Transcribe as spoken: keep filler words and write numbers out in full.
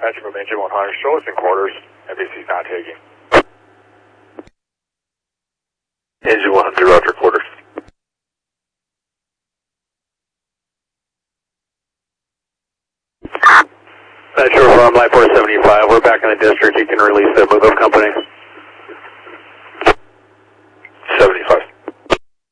Dispatcher from engine one hundred, show us in quarters. N B C's not taking. Engine one hundred, roger quarters. Dispatcher from Light four seventy-five, we're back in the district. You can release the move-up company.